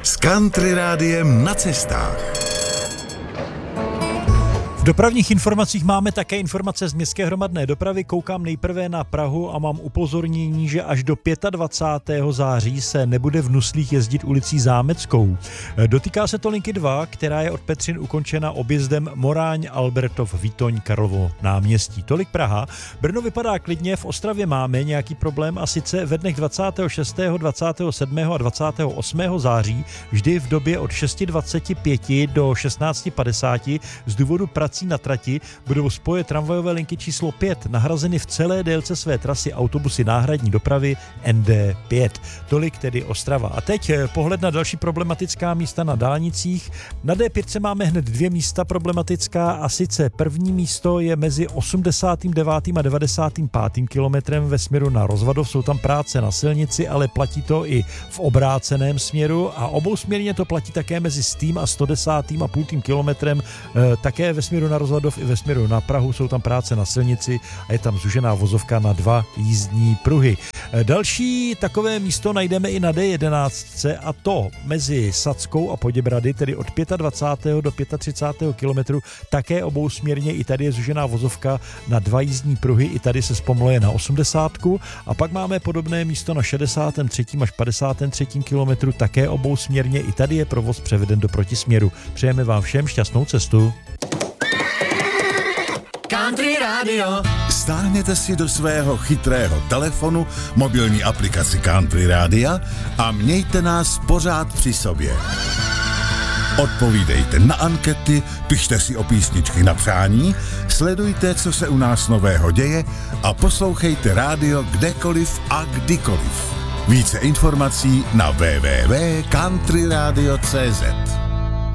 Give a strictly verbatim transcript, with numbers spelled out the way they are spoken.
S Country Rádiem na cestách. V dopravních informacích máme také informace z městské hromadné dopravy. Koukám nejprve na Prahu a mám upozornění, že až do dvacátého pátého září se nebude v Nuslích jezdit ulicí Zámeckou. Dotýká se to linky dva, která je od Petřin ukončena objezdem Moráň, Albertov, Výtoň, Karlovo náměstí. Tolik Praha. Brno vypadá klidně, v Ostravě máme nějaký problém a sice ve dnech dvacátého šestého, dvacátého sedmého a dvacátého osmého září vždy v době od šest dvacet pět do šestnáct padesát z důvodu prací na trati budou spoje tramvajové linky číslo pět nahrazeny v celé délce své trasy autobusy náhradní dopravy N D pět. Tolik tedy Ostrava. A teď pohled na další problematická místa na dálnicích. Na D pět máme hned dvě místa problematická a sice první místo je mezi osmdesátým devátým a devadesátým pátým kilometrem ve směru na Rozvadov. Jsou tam práce na silnici, ale platí to i v obráceném směru a obousměrně to platí také mezi stým a sto desátým a půltým kilometrem e, také ve směru na Rozvadov i ve směru na Prahu. Jsou tam práce na silnici a je tam zužená vozovka na dva jízdní pruhy. Další takové místo najdeme i na D jedenáct a to mezi Sackou a Poděbrady, tedy od dvacátého pátého do třicátého pátého kilometru, také obousměrně. I tady je zužená vozovka na dva jízdní pruhy, i tady se zpomaluje na osmdesátku. A pak máme podobné místo na šedesátém třetím až padesátém třetím kilometru, také obousměrně. I tady je provoz převeden do protisměru. Přejeme vám všem šťastnou cestu. Country Radio. Stáhněte si do svého chytrého telefonu mobilní aplikaci Country Rádia a mějte nás pořád při sobě. Odpovídejte na ankety, pište si o písničky na přání, sledujte, co se u nás nového děje a poslouchejte rádio kdekoliv a kdykoliv. Více informací na w w w tečka country radio tečka c z.